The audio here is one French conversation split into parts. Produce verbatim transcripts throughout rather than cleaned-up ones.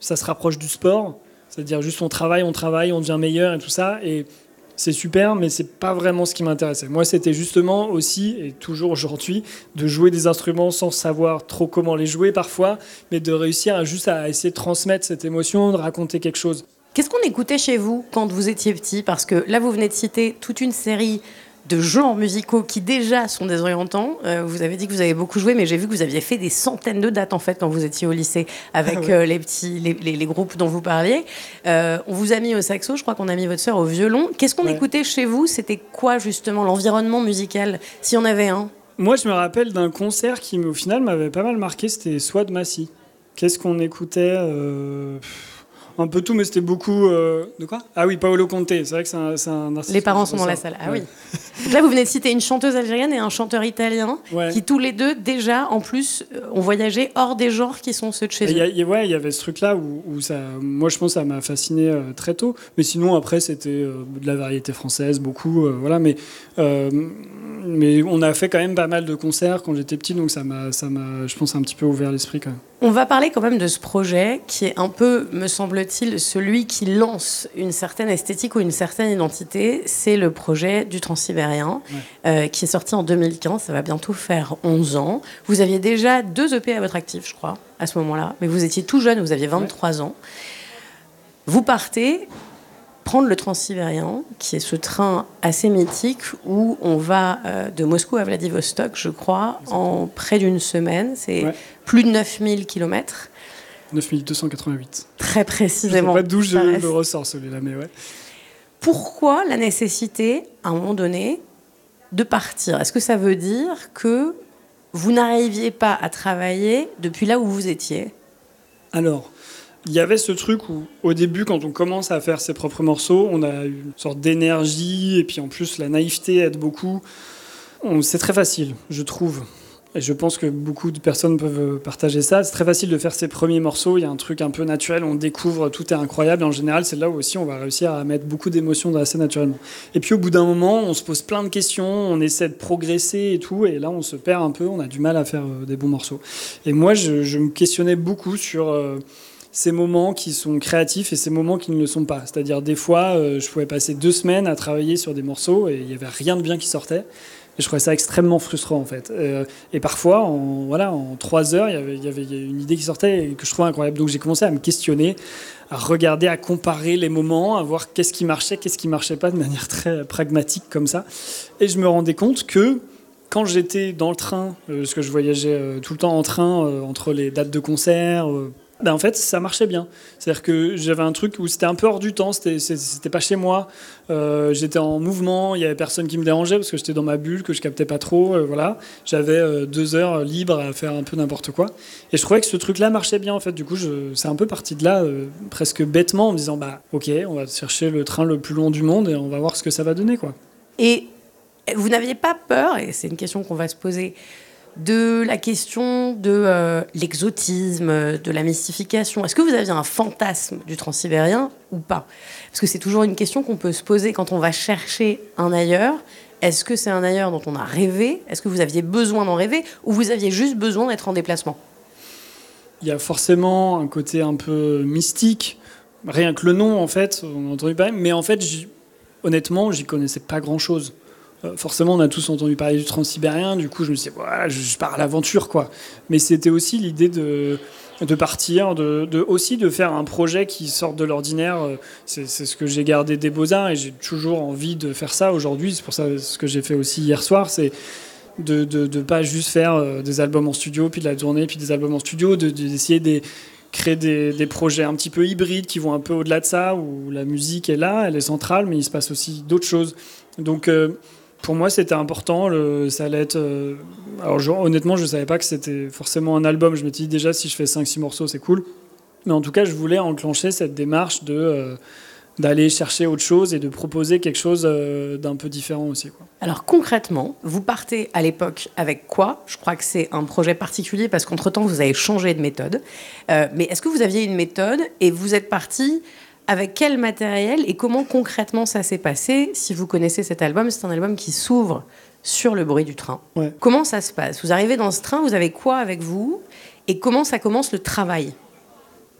ça se rapproche du sport. C'est-à-dire juste on travaille, on travaille, on devient meilleur et tout ça. Et c'est super, mais c'est pas vraiment ce qui m'intéressait. Moi, c'était justement aussi, et toujours aujourd'hui, de jouer des instruments sans savoir trop comment les jouer parfois, mais de réussir à juste à essayer de transmettre cette émotion, de raconter quelque chose. Qu'est-ce qu'on écoutait chez vous quand vous étiez petit ? Parce que là, vous venez de citer toute une série de genres musicaux qui déjà sont désorientants. Euh, vous avez dit que vous avez beaucoup joué, mais j'ai vu que vous aviez fait des centaines de dates en fait quand vous étiez au lycée avec ah ouais. euh, les petits, les, les, les groupes dont vous parliez. Euh, on vous a mis au saxo, je crois qu'on a mis votre sœur au violon. Qu'est-ce qu'on ouais. écoutait chez vous ? C'était quoi justement l'environnement musical, s'il y en avait un ? Moi, je me rappelle d'un concert qui, au final, m'avait pas mal marqué. C'était Swat Massy. Qu'est-ce qu'on écoutait euh... Un peu tout, mais c'était beaucoup... Euh... De quoi ? Ah oui, Paolo Conte. C'est vrai que c'est un, c'est un artiste. Les parents sont dans la salle. Ah ouais. Oui. Donc là, vous venez de citer une chanteuse algérienne et un chanteur italien ouais. qui, tous les deux, déjà, en plus, ont voyagé hors des genres qui sont ceux de chez eux. Y a, ouais, il y avait ce truc-là où, où ça... Moi, je pense que ça m'a fasciné euh, très tôt. Mais sinon, après, c'était euh, de la variété française, beaucoup. Euh, voilà, mais, euh, mais on a fait quand même pas mal de concerts quand j'étais petit, donc ça m'a, ça m'a, je pense, un petit peu ouvert l'esprit quand même. On va parler quand même de ce projet qui est un peu, me semble-t-il, celui qui lance une certaine esthétique ou une certaine identité. C'est le projet du Transsibérien, ouais. euh, qui est sorti en deux mille quinze. Ça va bientôt faire onze ans. Vous aviez déjà deux E P à votre actif, je crois, à ce moment-là. Mais vous étiez tout jeune, vous aviez vingt-trois ouais. ans. Vous partez prendre le Transsibérien, qui est ce train assez mythique où on va euh, de Moscou à Vladivostok, je crois, en près d'une semaine. C'est ouais. plus de neuf mille kilomètres. neuf mille deux cent quatre-vingt-huit. Très précisément. Je ne sais pas d'où je le ressors, celui-là, mais ouais. Pourquoi la nécessité, à un moment donné, de partir ? Est-ce que ça veut dire que vous n'arriviez pas à travailler depuis là où vous étiez ? Alors... Il y avait ce truc où, au début, quand on commence à faire ses propres morceaux, on a une sorte d'énergie, et puis en plus, la naïveté aide beaucoup. On, c'est très facile, je trouve. Et je pense que beaucoup de personnes peuvent partager ça. C'est très facile de faire ses premiers morceaux. Il y a un truc un peu naturel, on découvre, tout est incroyable. En général, c'est là où aussi on va réussir à mettre beaucoup d'émotions assez naturellement. Et puis au bout d'un moment, on se pose plein de questions, on essaie de progresser et tout. Et là, on se perd un peu, on a du mal à faire des bons morceaux. Et moi, je, je me questionnais beaucoup sur... Euh, ces moments qui sont créatifs et ces moments qui ne le sont pas. C'est-à-dire, des fois, euh, je pouvais passer deux semaines à travailler sur des morceaux et il n'y avait rien de bien qui sortait. Et je trouvais ça extrêmement frustrant, en fait. Euh, et parfois, en, voilà, en trois heures, il y avait, il y avait une idée qui sortait et que je trouvais incroyable. Donc, j'ai commencé à me questionner, à regarder, à comparer les moments, à voir qu'est-ce qui marchait, qu'est-ce qui ne marchait pas de manière très pragmatique comme ça. Et je me rendais compte que quand j'étais dans le train, euh, parce que je voyageais euh, tout le temps en train, euh, entre les dates de concert... Euh, Ben en fait, ça marchait bien. C'est-à-dire que j'avais un truc où c'était un peu hors du temps, c'était, c'était pas chez moi. Euh, j'étais en mouvement, il y avait personne qui me dérangeait parce que j'étais dans ma bulle, que je captais pas trop. Euh, voilà. J'avais euh, deux heures libres à faire un peu n'importe quoi. Et je trouvais que ce truc-là marchait bien, en fait. Du coup, je, c'est un peu parti de là, euh, presque bêtement, en me disant, bah, ok, on va chercher le train le plus long du monde et on va voir ce que ça va donner, quoi. Et vous n'aviez pas peur, et c'est une question qu'on va se poser, de la question de euh, l'exotisme, de la mystification. Est-ce que vous aviez un fantasme du Transsibérien ou pas ? Parce que c'est toujours une question qu'on peut se poser quand on va chercher un ailleurs. Est-ce que c'est un ailleurs dont on a rêvé ? Est-ce que vous aviez besoin d'en rêver ou vous aviez juste besoin d'être en déplacement ? Il y a forcément un côté un peu mystique. Rien que le nom, en fait, on a entendu parler. Mais en fait, j'y, honnêtement, j'y connaissais pas grand-chose. Forcément, on a tous entendu parler du Transsibérien, du coup, je me suis dit, voilà, je pars à l'aventure, quoi. Mais c'était aussi l'idée de, de partir, de, de, aussi de faire un projet qui sorte de l'ordinaire. C'est, c'est ce que j'ai gardé des Beaux-Arts et j'ai toujours envie de faire ça aujourd'hui. C'est pour ça ce que j'ai fait aussi hier soir, c'est de de, de pas juste faire des albums en studio, puis de la tournée, puis des albums en studio, de, d'essayer de créer des, des projets un petit peu hybrides qui vont un peu au-delà de ça, où la musique est là, elle est centrale, mais il se passe aussi d'autres choses. Donc... Euh, Pour moi, c'était important. Le, ça allait être. Euh, alors, je, honnêtement, je ne savais pas que c'était forcément un album. Je me suis dit déjà, si je fais cinq six morceaux, c'est cool. Mais en tout cas, je voulais enclencher cette démarche de, euh, d'aller chercher autre chose et de proposer quelque chose euh, d'un peu différent aussi, quoi. Alors, concrètement, vous partez à l'époque avec quoi ? Je crois que c'est un projet particulier parce qu'entre-temps, vous avez changé de méthode. Euh, mais est-ce que vous aviez une méthode et vous êtes parti avec quel matériel et comment concrètement ça s'est passé ? Si vous connaissez cet album, c'est un album qui s'ouvre sur le bruit du train. Ouais. Comment ça se passe ? Vous arrivez dans ce train, vous avez quoi avec vous ? Et comment ça commence le travail ?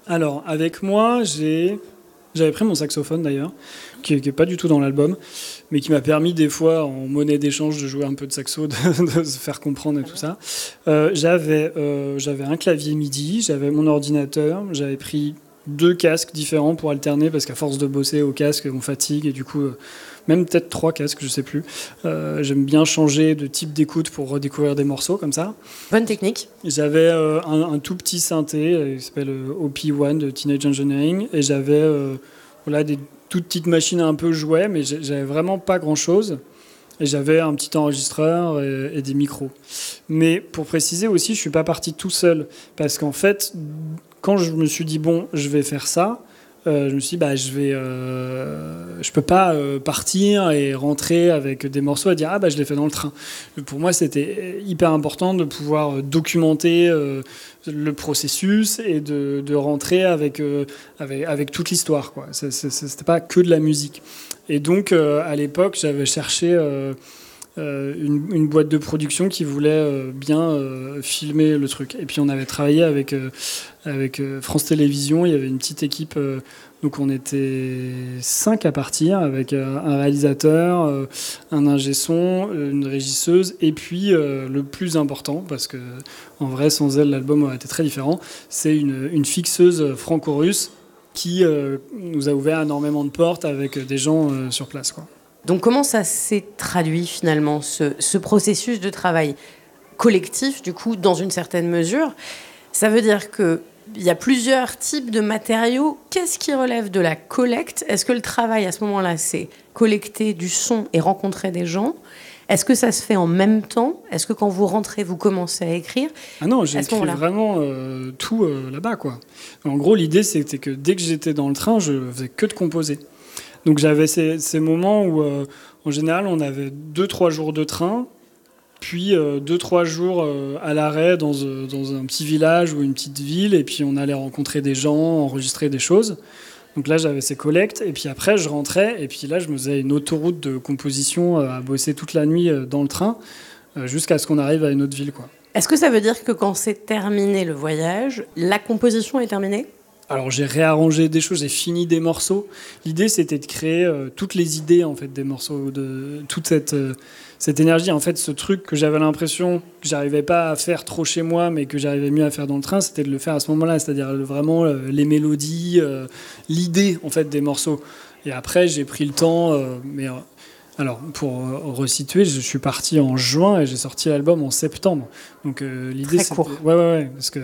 Alors, avec moi, j'ai... j'avais pris mon saxophone d'ailleurs, qui n'est pas du tout dans l'album, mais qui m'a permis des fois, en monnaie d'échange, de jouer un peu de saxo, de, de se faire comprendre et tout ça. Euh, j'avais, euh, j'avais un clavier MIDI, j'avais mon ordinateur, j'avais pris deux casques différents pour alterner, parce qu'à force de bosser au casque, on fatigue, et du coup, euh, même peut-être trois casques, je sais plus. Euh, j'aime bien changer de type d'écoute pour redécouvrir des morceaux comme ça. Bonne technique. J'avais euh, un, un tout petit synthé, euh, qui s'appelle euh, O P un de Teenage Engineering, et j'avais euh, voilà, des toutes petites machines un peu jouets, mais j'avais vraiment pas grand-chose. Et j'avais un petit enregistreur et, et des micros. Mais pour préciser aussi, je suis pas parti tout seul, parce qu'en fait, quand je me suis dit bon, je vais faire ça, euh, je me suis dit bah je vais, euh, je peux pas euh, partir et rentrer avec des morceaux et dire ah bah je l'ai fait dans le train. Pour moi, c'était hyper important de pouvoir documenter euh, le processus et de, de rentrer avec, euh, avec avec toute l'histoire, quoi. C'est, c'est, c'était pas que de la musique. Et donc euh, à l'époque, j'avais cherché euh, Euh, une, une boîte de production qui voulait euh, bien euh, filmer le truc. Et puis on avait travaillé avec, euh, avec euh, France Télévisions, il y avait une petite équipe, euh, donc on était cinq à partir, avec euh, un réalisateur, euh, un ingé son, une régisseuse, et puis euh, le plus important, parce que en vrai sans elle l'album aurait été très différent, c'est une, une fixeuse franco-russe qui euh, nous a ouvert énormément de portes avec des gens euh, sur place, quoi. Donc comment ça s'est traduit finalement, ce, ce processus de travail collectif, du coup, dans une certaine mesure? Ça veut dire qu'il y a plusieurs types de matériaux. Qu'est-ce qui relève de la collecte? Est-ce que le travail à ce moment-là, c'est collecter du son et rencontrer des gens? Est-ce que ça se fait en même temps? Est-ce que quand vous rentrez, vous commencez à écrire? Ah non, j'ai écrit vraiment euh, tout euh, là-bas, quoi. En gros, l'idée, c'était que dès que j'étais dans le train, je faisais que de composer. Donc j'avais ces, ces moments où, euh, en général, on avait deux, trois jours de train, puis euh, deux, trois jours euh, à l'arrêt dans, euh, dans un petit village ou une petite ville, et puis on allait rencontrer des gens, enregistrer des choses. Donc là, j'avais ces collectes, et puis après, je rentrais, et puis là, je me faisais une autoroute de composition euh, à bosser toute la nuit euh, dans le train, euh, jusqu'à ce qu'on arrive à une autre ville, quoi. Est-ce que ça veut dire que quand c'est terminé le voyage, la composition est terminée ? Alors j'ai réarrangé des choses, j'ai fini des morceaux. L'idée c'était de créer euh, toutes les idées en fait des morceaux, de toute cette euh, cette énergie. En fait, ce truc que j'avais l'impression que j'arrivais pas à faire trop chez moi, mais que j'arrivais mieux à faire dans le train, c'était de le faire à ce moment-là, c'est-à-dire vraiment euh, les mélodies, euh, l'idée en fait des morceaux. Et après j'ai pris le temps, euh, mais euh, alors pour euh, resituer, je suis parti en juin et j'ai sorti l'album en septembre. Donc euh, l'idée Très c'était court. ouais ouais ouais parce que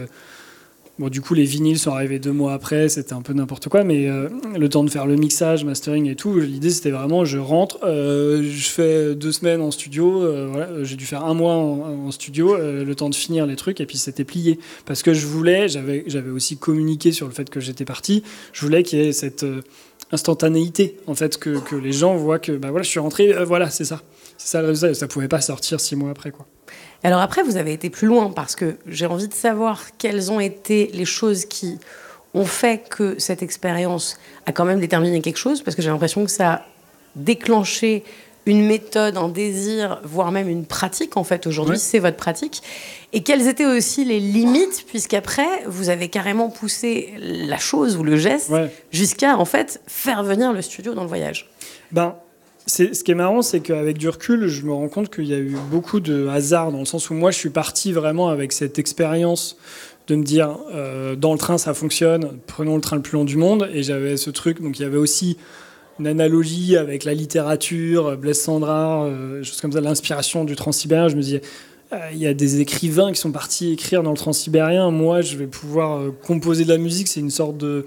bon, du coup, les vinyles sont arrivés deux mois après, c'était un peu n'importe quoi, mais euh, le temps de faire le mixage, mastering et tout, l'idée c'était vraiment, je rentre, euh, je fais deux semaines en studio, euh, voilà, j'ai dû faire un mois en, en studio, euh, le temps de finir les trucs, et puis c'était plié. Parce que je voulais, j'avais, j'avais aussi communiqué sur le fait que j'étais parti, je voulais qu'il y ait cette euh, instantanéité, en fait, que, que les gens voient que, bah voilà, je suis rentré, euh, voilà, c'est ça. C'est ça le résultat, ça pouvait pas sortir six mois après, quoi. Alors après, vous avez été plus loin parce que j'ai envie de savoir quelles ont été les choses qui ont fait que cette expérience a quand même déterminé quelque chose, parce que j'ai l'impression que ça a déclenché une méthode, un désir, voire même une pratique. En fait, aujourd'hui, ouais. C'est votre pratique. Et quelles étaient aussi les limites, puisqu'après, vous avez carrément poussé la chose ou le geste ouais. jusqu'à, en fait, faire venir le studio dans le voyage. Ben... C'est, ce qui est marrant, c'est qu'avec du recul, je me rends compte qu'il y a eu beaucoup de hasard, dans le sens où moi, je suis parti vraiment avec cette expérience de me dire, euh, dans le train, ça fonctionne, prenons le train le plus long du monde. Et j'avais ce truc, donc il y avait aussi une analogie avec la littérature, Blaise Cendrars, euh, choses comme ça, l'inspiration du transsibérien. Je me disais, euh, il y a des écrivains qui sont partis écrire dans le transsibérien. Moi, je vais pouvoir euh, composer de la musique. C'est une sorte de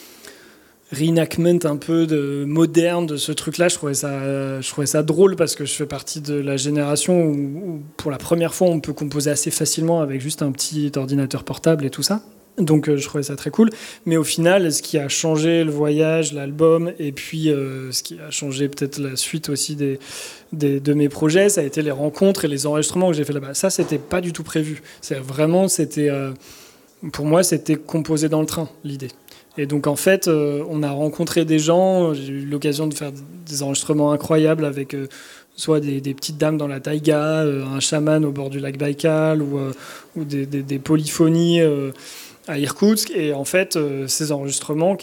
reenactment un peu de moderne de ce truc-là. Je trouvais ça, je trouvais ça drôle parce que je fais partie de la génération où, où pour la première fois on peut composer assez facilement avec juste un petit ordinateur portable et tout ça. Donc euh, je trouvais ça très cool. Mais au final, ce qui a changé le voyage, l'album, et puis euh, ce qui a changé peut-être la suite aussi des, des, de mes projets, ça a été les rencontres et les enregistrements que j'ai fait là-bas. Ça, c'était pas du tout prévu. C'est vraiment, c'était, euh, pour moi, c'était composé dans le train, l'idée. Et donc en fait, euh, on a rencontré des gens, j'ai eu l'occasion de faire des enregistrements incroyables avec euh, soit des, des petites dames dans la taïga, euh, un chaman au bord du lac Baïkal, ou, euh, ou des, des, des polyphonies euh, à Irkoutsk. Et en fait, euh, ces enregistrements